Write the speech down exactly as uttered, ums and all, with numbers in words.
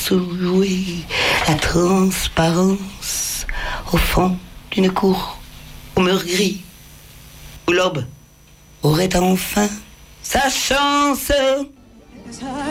se jouer la transparence au fond d'une cour au mur gris, où l'aube aurait enfin sa chance.